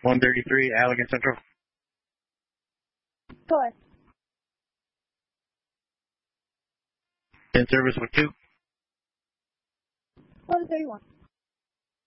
133 Allegan Central. Go ahead. In service with 2. 1131.